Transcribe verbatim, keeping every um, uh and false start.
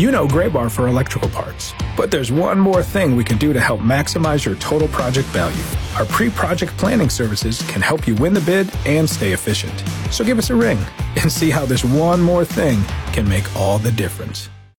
You know Graybar for electrical parts. But there's one more thing we can do to help maximize your total project value. Our pre-project planning services can help you win the bid and stay efficient. So give us a ring and see how this one more thing can make all the difference.